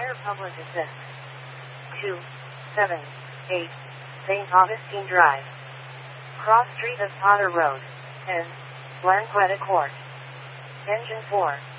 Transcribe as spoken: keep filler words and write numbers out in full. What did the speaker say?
Fire Public Assist. two seven eight Saint Augustine Drive. Cross Street of Potter Road. ten Blanquette Court. Engine four.